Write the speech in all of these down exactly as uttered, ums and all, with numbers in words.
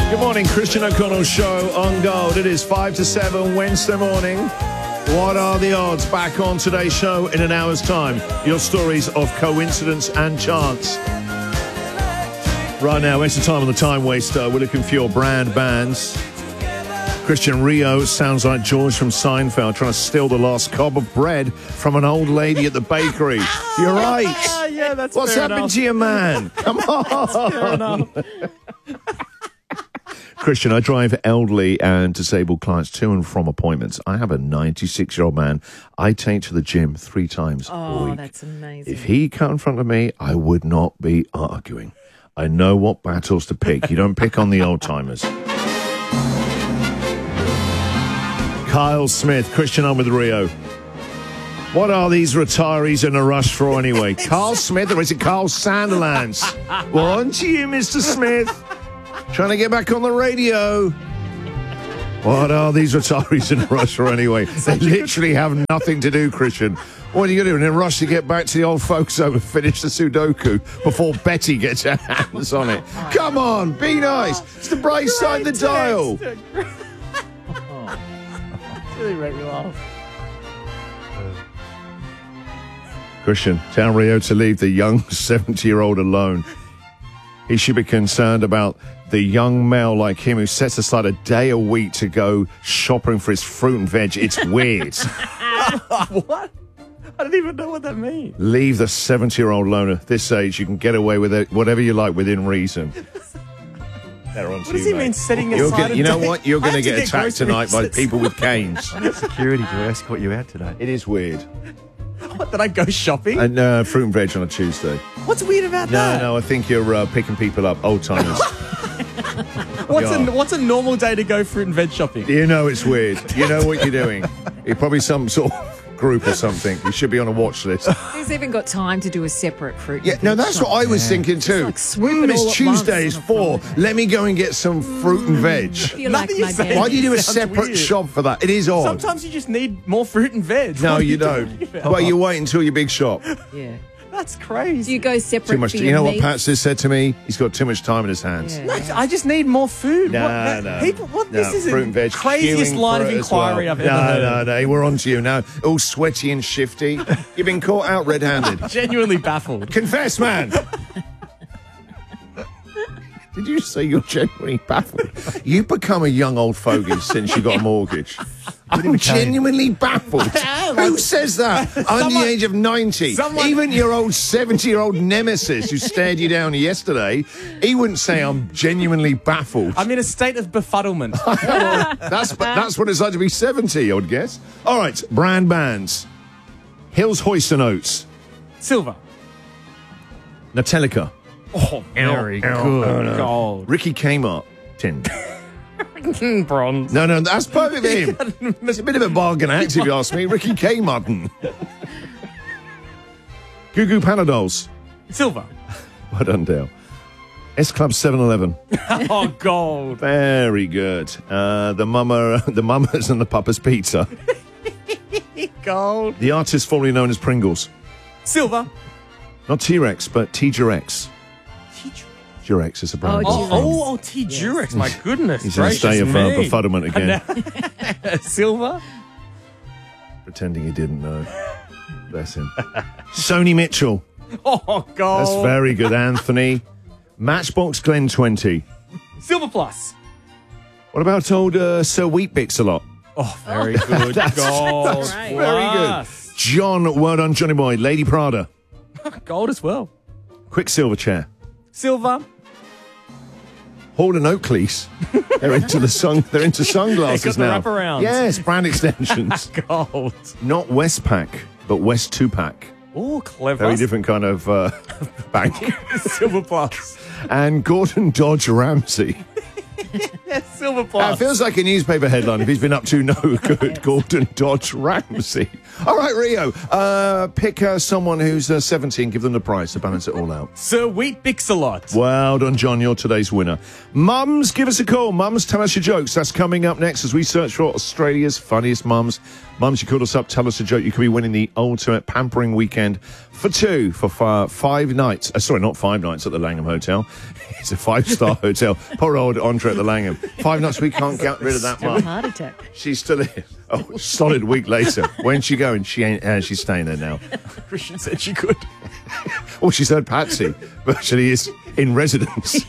Good morning, Christian O'Connell Show on Gold. It is five to seven Wednesday morning. What are the odds? Back on today's show in an hour's time. Your stories of coincidence and chance. Right now, it's the time on the time waster. We're looking for your brand bands. Christian Rio sounds like George from Seinfeld trying to steal the last cob of bread from an old lady at the bakery. You're right. Yeah, that's What's fair happened enough. to your man? Come on. Christian, I drive elderly and disabled clients to and from appointments. I have a ninety-six-year-old man I take to the gym three times oh, a week. Oh, that's amazing. If he cut in front of me, I would not be arguing. I know what battles to pick. You don't pick on the old-timers. Kyle Smith, Christian on with Rio. What are these retirees in a rush for anyway? Carl Smith, or is it Carl Sanderlands? One to you, Mister Smith. Trying to get back on the radio. What are these retirees in a rush for anyway? They literally have nothing to do, Christian. What are you going to do? In a rush to get back to the old folks home and finish the Sudoku before Betty gets her hands on it. Come on, be nice. It's the bright side of the dial. Really make me laugh. Christian, tell Rio to leave the young seventy-year-old alone. He should be concerned about the young male like him who sets aside a day a week to go shopping for his fruit and veg. It's weird. What? I don't even know what that means. Leave the seventy-year-old alone at this age. You can get away with it, whatever you like, within reason. What does he mate. mean setting You're aside gonna, a You know day? what? You're I going to have get get attacked tonight by groceries. people with canes. I need security to escort you out today. It is weird. What, did I go shopping? And uh, fruit and veg on a Tuesday. What's weird about No, that? no, I think you're uh, picking people up, old-timers. What's Yeah. a what's a normal day to go fruit and veg shopping? You know it's weird. You know what you're doing. You're probably some sort of group or something. You should be on a watch list. Who's even got time to do a separate fruit? Yeah, and no, veg that's shop? what I was thinking too. like swoop Mm, it it's all at Tuesday, once it's on a four. Friday. Let me go and get some fruit and veg. I feel Nothing like you my say. dad. Why do you do a Sounds separate weird. shop for that? It is odd. Sometimes you just need more fruit and veg. No, What are you talking don't. about? Well, you wait until your big shop. Yeah. That's crazy. Do you go separate Too much. for You your know what meat? Pat just said to me? He's got too much time in his hands. Yeah. No, I just need more food. No, what, that- no. People, what, no, this is fruit and veg. the craziest queuing line for of it as well. inquiry I've ever no, heard. No, no, we're on to you now. All sweaty and shifty. You've been caught out red-handed. Genuinely baffled. Confess, man. Did you say you're genuinely baffled? You've become a young old fogey since you got a mortgage. I'm genuinely baffled. Who says that? Under the Someone- age of ninety. someone- Even your old seventy-year-old nemesis who stared you down yesterday, he wouldn't say I'm genuinely baffled. I'm in a state of befuddlement. That's that's what it's like to be seventy, I would guess. All right, brand bands. Hills, Hoist and Oates. Silver. Natelica. Oh, very good. Gold. Ricky Kmart. Tin. Bronze. No, no, that's perfect for him. It's a bit of a bargain act, if you ask me. Ricky K. Martin. Goo Goo Panadols. Silver. Well done, Dale. S Club seven eleven. Oh, gold. Very good. Uh, the mama, the Mamas and the Papa's Pizza. Gold. The artist formerly known as Pringles. Silver. Not T-Rex, but T-Jurex. Jurex is a brand. Oh, Oh, oh, oh T. Yes. Jurex. My goodness. He's in a gracious state of uh, me. befuddlement again. Silver. Pretending he didn't know. Bless him. Sony Mitchell. Oh, gold. That's very good, Anthony. Matchbox Glen twenty. Silver plus. What about old uh, Sir Wheatbix a lot? Oh, very good. Gold. that's right. Very good. John, well done, Johnny Boy. Lady Prada. Gold as well. Quicksilver chair. Silver. Hall and Oakley's. They're into the sun. They're into sunglasses They got now. the wraparounds. Yes, brand extensions. Gold. Not Westpac, but West Two Pack. Oh, clever. Very different kind of uh, bank. Silver plus. And Gordon Dodge Ramsey. Yes. Silver Uh, Plus. it feels like a newspaper headline if he's been up to no good. Gordon Dodge Ramsey. All right, Rio, uh, pick uh, someone who's uh, seventy and give them the prize to balance it all out. Sir Wheat Bix-a-Lot. Well done, John. You're today's winner. Mums, give us a call. Mums, tell us your jokes. That's coming up next as we search for Australia's funniest mums. Mums, you call us up, tell us a joke. You could be winning the ultimate pampering weekend for two for five, five nights. Uh, sorry, not five nights at the Langham Hotel. It's a five-star hotel. Poor old Andre at the Langham. Five nights, we can't get rid of that Still a mum. heart attack. She's still here. Oh, solid week later. When's she going? She ain't. Uh, she's staying there now. Christian said she could. Oh, she's heard Patsy, but actually is in residence.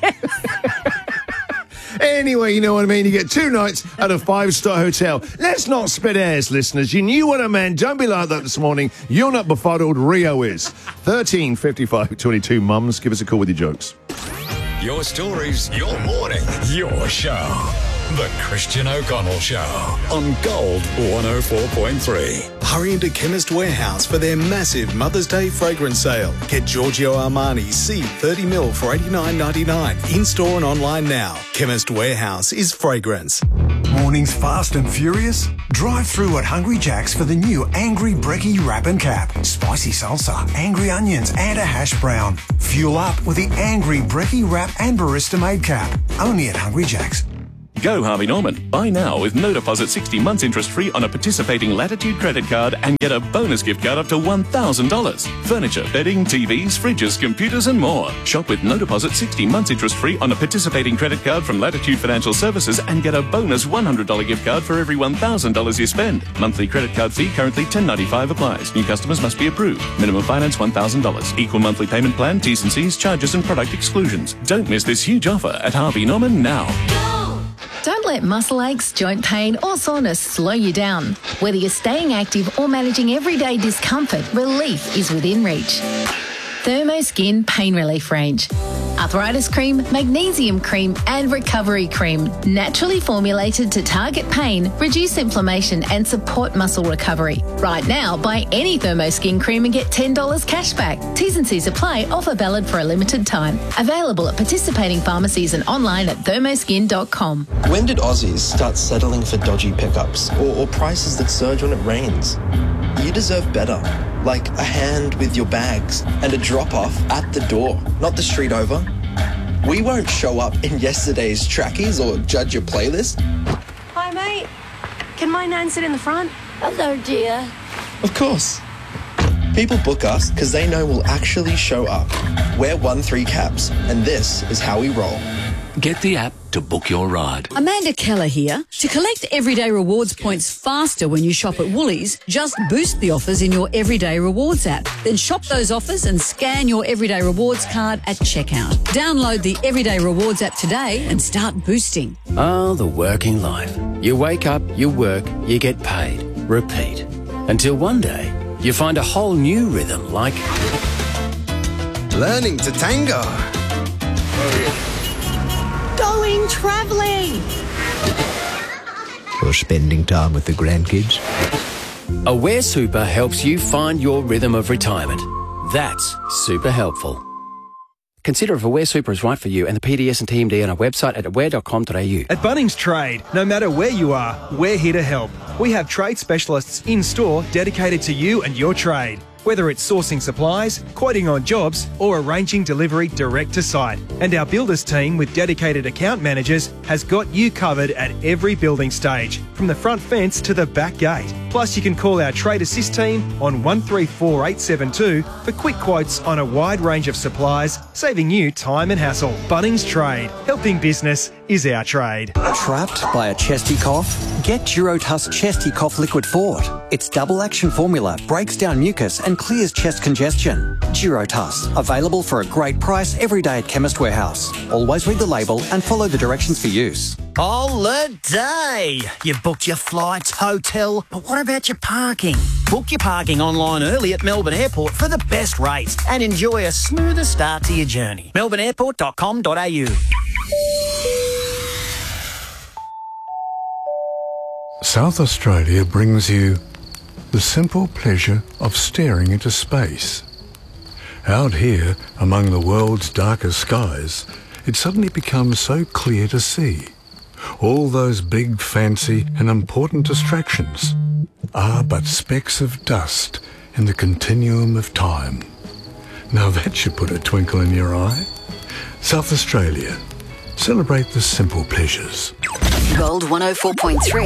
Anyway, you know what I mean? You get two nights at a five-star hotel. Let's not spit hairs, listeners. You knew what I meant. Don't be like that this morning. You're not befuddled. Rio is. thirteen fifty-five twenty-two. Mums, give us a call with your jokes. Your stories, your morning, your show. The Christian O'Connell Show on Gold one oh four point three. Hurry into Chemist Warehouse for their massive Mother's Day fragrance sale. Get Giorgio Armani C thirty mil for eighty-nine ninety-nine. In-store and online now. Chemist Warehouse is fragrance. Mornings fast and furious? Drive through at Hungry Jack's for the new Angry Brekkie Wrap and Cap. Spicy salsa, angry onions and a hash brown. Fuel up with the Angry Brekkie Wrap and Barista Made Cap. Only at Hungry Jack's. Go Harvey Norman. Buy now with no deposit sixty months interest free on a participating Latitude credit card and get a bonus gift card up to one thousand dollars. Furniture, bedding, T Vs, fridges, computers and more. Shop with no deposit sixty months interest free on a participating credit card from Latitude Financial Services and get a bonus one hundred dollars gift card for every one thousand dollars you spend. Monthly credit card fee currently ten ninety-five applies. New customers must be approved. Minimum finance one thousand dollars. Equal monthly payment plan, T's and C's, charges and product exclusions. Don't miss this huge offer at Harvey Norman now. Don't let muscle aches, joint pain or soreness slow you down. Whether you're staying active or managing everyday discomfort, relief is within reach. Thermoskin Pain Relief Range. Arthritis cream, magnesium cream and recovery cream. Naturally formulated to target pain, reduce inflammation and support muscle recovery. Right now, buy any Thermoskin cream and get ten dollars cash back. T's and C's apply. Offer valid for a limited time. Available at participating pharmacies and online at thermoskin dot com. When did Aussies start settling for dodgy pickups or, or prices that surge when it rains? You deserve better, like a hand with your bags and a drop-off at the door, not the street over. We won't show up in yesterday's trackies or judge your playlist. Hi, mate. Can my nan sit in the front? Hello, dear. Of course. People book us because they know we'll actually show up. We're one three cabs, and this is how we roll. Get the app to book your ride. Amanda Keller here. To collect Everyday Rewards points faster when you shop at Woolies, just boost the offers in your Everyday Rewards app. Then shop those offers and scan your Everyday Rewards card at checkout. Download the Everyday Rewards app today and start boosting. Ah, the working life. You wake up, you work, you get paid. Repeat. Until one day, you find a whole new rhythm like... learning to tango. Going travelling. Or spending time with the grandkids. Aware Super helps you find your rhythm of retirement. That's super helpful. Consider if Aware Super is right for you and the P D S and T M D on our website at aware dot com dot a u. At Bunnings Trade, no matter where you are, we're here to help. We have trade specialists in-store dedicated to you and your trade. Whether it's sourcing supplies, quoting on jobs, or arranging delivery direct to site. And our builders team with dedicated account managers has got you covered at every building stage, from the front fence to the back gate. Plus, you can call our Trade Assist team on one three four eight seven two for quick quotes on a wide range of supplies, saving you time and hassle. Bunnings Trade. Helping business is our trade. Trapped by a chesty cough? Get Durotuss Chesty Cough Liquid Fort. Its double action formula breaks down mucus and clears chest congestion. Durotuss, available for a great price every day at Chemist Warehouse. Always read the label and follow the directions for use. Holiday! You booked your flights, hotel, but what about your parking? Book your parking online early at Melbourne Airport for the best rates and enjoy a smoother start to your journey. melbourne airport dot com dot a u. South Australia brings you the simple pleasure of staring into space. Out here, among the world's darkest skies, it suddenly becomes so clear to see. All those big, fancy and important distractions are but specks of dust in the continuum of time. Now that should put a twinkle in your eye. South Australia. Celebrate the simple pleasures. Gold one oh four point three.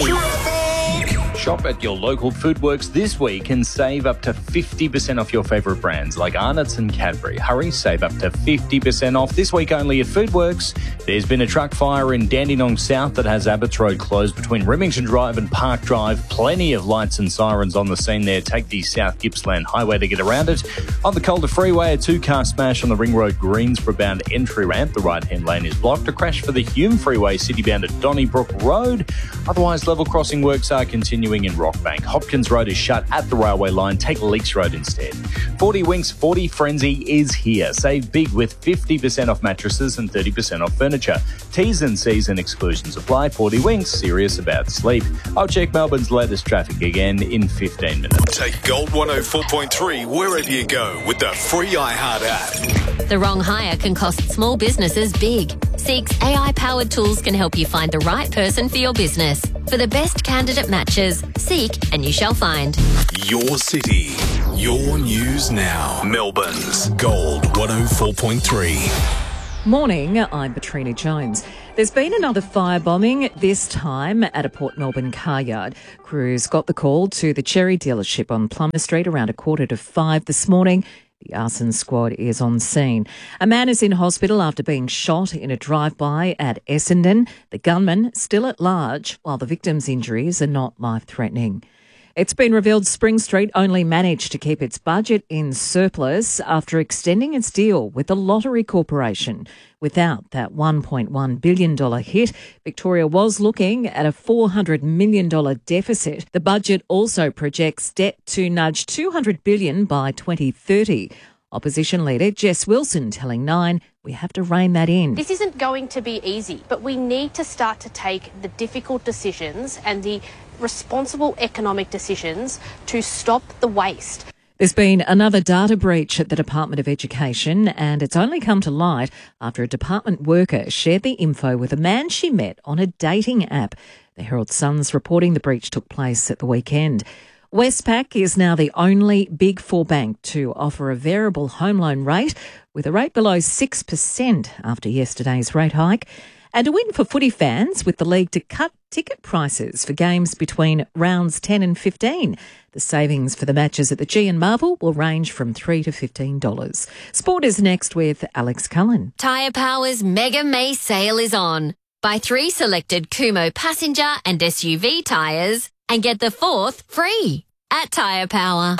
Shop at your local Foodworks this week and save up to fifty percent off your favourite brands like Arnott's and Cadbury. Hurry, save up to fifty percent off this week only at Foodworks. There's been a truck fire in Dandenong South that has Abbots Road closed between Remington Drive and Park Drive. Plenty of lights and sirens on the scene there. Take the South Gippsland Highway to get around it. On the Calder Freeway, a two-car smash on the Ring Road Greensboro-bound entry ramp. The right-hand lane is blocked. A crash for the Hume Freeway city-bound at Donnybrook Road. Otherwise, level crossing works are continuing in Rockbank. Hopkins Road is shut at the railway line. Take Leaks Road instead. forty Winks forty Frenzy is here. Save big with fifty percent off mattresses and thirty percent off furniture. T's and C's and exclusions apply. forty Winks, serious about sleep. I'll check Melbourne's latest traffic again in fifteen minutes. Take Gold one oh four point three wherever you go with the free iHeart app. The wrong hire can cost small businesses big. Seek's A I-powered tools can help you find the right person for your business. For the best candidate matches, seek and you shall find. Your city, your news now. Melbourne's Gold one oh four point three. Morning, I'm Katrina Jones. There's been another firebombing, this time at a Port Melbourne car yard. Crews got the call to the Cherry dealership on Plummer Street around a quarter to five this morning. The arson squad is on scene. A man is in hospital after being shot in a drive-by at Essendon. The gunman still at large, while the victim's injuries are not life-threatening. It's been revealed Spring Street only managed to keep its budget in surplus after extending its deal with the Lottery Corporation. Without that one point one billion dollars hit, Victoria was looking at a four hundred million dollars deficit. The budget also projects debt to nudge two hundred billion dollars by twenty thirty. Opposition leader Jess Wilson telling Nine, we have to rein that in. This isn't going to be easy, but we need to start to take the difficult decisions and the responsible economic decisions to stop the waste. There's been another data breach at the Department of Education, and it's only come to light after a department worker shared the info with a man she met on a dating app. The Herald Sun's reporting the breach took place at the weekend. Westpac is now the only Big Four bank to offer a variable home loan rate, with a rate below six percent after yesterday's rate hike. And a win for footy fans with the league to cut ticket prices for games between rounds ten and fifteen. The savings for the matches at the G and Marvel will range from three dollars to fifteen dollars. Sport is next with Alex Cullen. Tyre Power's Mega May sale is on. Buy three selected Kumho passenger and S U V tyres and get the fourth free at Tyre Power.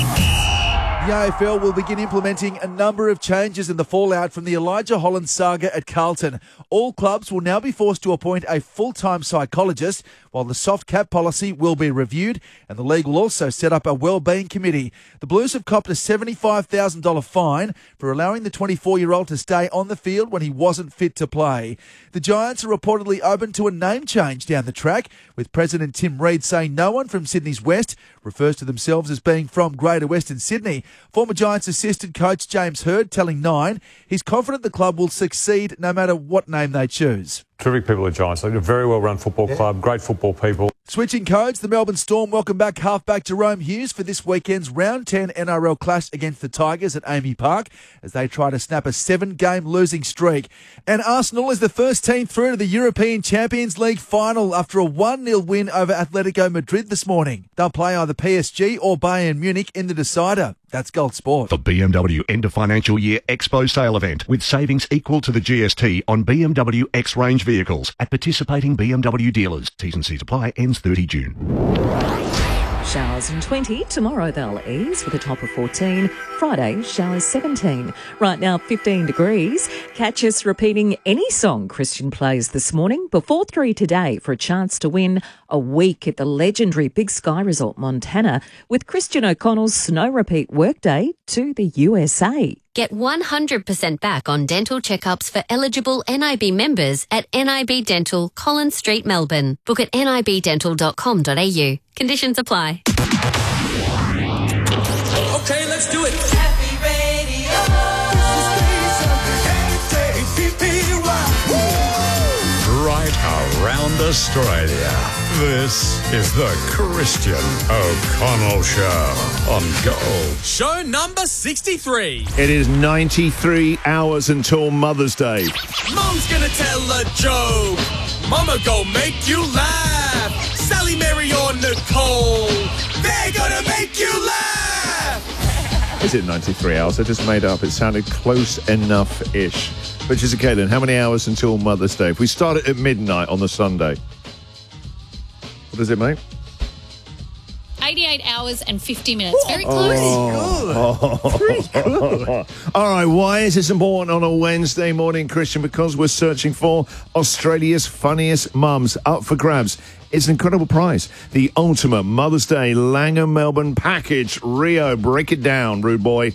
The A F L will begin implementing a number of changes in the fallout from the Elijah Holland saga at Carlton. All clubs will now be forced to appoint a full-time psychologist, while the soft cap policy will be reviewed, and the league will also set up a wellbeing committee. The Blues have copped a seventy-five thousand dollars fine for allowing the twenty-four-year-old to stay on the field when he wasn't fit to play. The Giants are reportedly open to a name change down the track, with President Tim Reid saying no one from Sydney's West refers to themselves as being from Greater Western Sydney. Former Giants assistant coach James Hird telling Nine he's confident the club will succeed no matter what name they choose. Terrific people at Giants. They're a very well-run football club, great football people. Switching codes, the Melbourne Storm welcome back halfback Jerome Hughes for this weekend's round ten N R L clash against the Tigers at Amy Park as they try to snap a seven-game losing streak. And Arsenal is the first team through to the European Champions League final after a one nil win over Atletico Madrid this morning. They'll play either P S G or Bayern Munich in the decider. That's Gold Sport. The B M W End of Financial Year Expo Sale Event with savings equal to the G S T on B M W X-Range vehicles at participating B M W dealers. T's and C's apply, ends thirty June. Showers in twenty. Tomorrow they'll ease with a top of fourteen. Friday, showers seventeen. Right now, fifteen degrees. Catch us repeating any song Christian plays this morning before three today for a chance to win a week at the legendary Big Sky Resort, Montana, with Christian O'Connell's Snow Repeat Workday to the U S A. Get one hundred percent back on dental checkups for eligible N I B members at N I B Dental, Collins Street, Melbourne. Book at n i b dental dot com dot a u. Conditions apply. Okay, let's do it. Happy Radio. Right around Australia. This is the Christian O'Connell Show on Gold. Show number sixty-three. It is ninety-three hours until Mother's Day. Mom's gonna tell a joke. Mama go make you laugh. Sally, Mary, or Nicole, they're gonna make you laugh. Is it ninety-three hours? I just made up. It sounded close enough-ish. Which is okay then. How many hours until Mother's Day? If we start it at midnight on the Sunday, what does it make? eighty-eight hours and fifty minutes. Very close. Oh. Pretty good. All right, why is this important on a Wednesday morning, Christian? Because we're searching for Australia's funniest mums. Up for grabs. It's an incredible prize. The ultimate Mother's Day Langham Melbourne package. Rio, break it down, rude boy.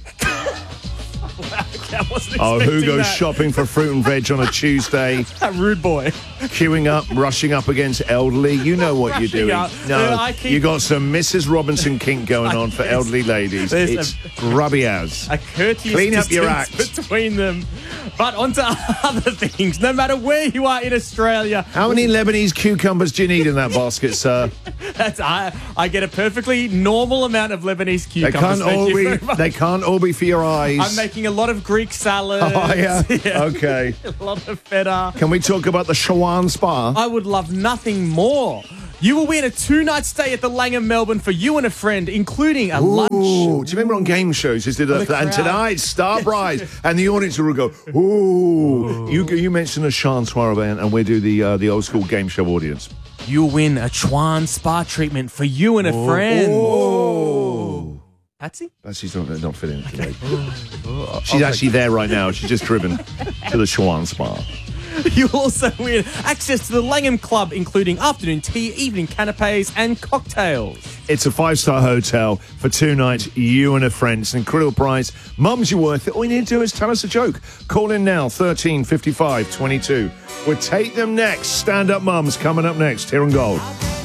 I wasn't Oh, who expecting goes that. shopping for fruit and veg on a Tuesday? That rude boy. Queuing up, rushing up against elderly. You know what Rushing you're doing. up. No, Uh, I keep- you got some Missus Robinson kink going on for Yes. elderly ladies. There's It's a- grubby as. A courteous Clean up your distance act. between them. But on to other things. No matter where you are in Australia. How many Lebanese cucumbers do you need in that basket, sir? That's I. I get a perfectly normal amount of Lebanese They cucumbers. can't thank all you be. very much. They can't all be for your eyes. I'm making a lot of Greek salad. Oh, yeah? Okay. A lot of feta. Can we talk about the Shawan Spa? I would love nothing more. You will win a two-night stay at the Langham Melbourne for you and a friend, including a Ooh, lunch. do you remember on game shows, just did Oh, that, the and crowd. tonight, Star Prize, and the audience will go, ooh. You you mentioned a Sean Swar event, and we do the uh, the old school game show audience. You'll win a Chuan spa treatment for you and a friend. Oh. Patsy? Patsy's not, not fitting today. She's actually there right now. She's just driven to the Shawan Spa. You'll also win access to the Langham Club, including afternoon tea, evening canapes, and cocktails. It's a five-star hotel for two nights, you and a friend. It's an incredible price. Mums, you're worth it. All you need to do is tell us a joke. Call in now, thirteen fifty-five twenty-two. We'll take them next. Stand-up mums coming up next here on Gold.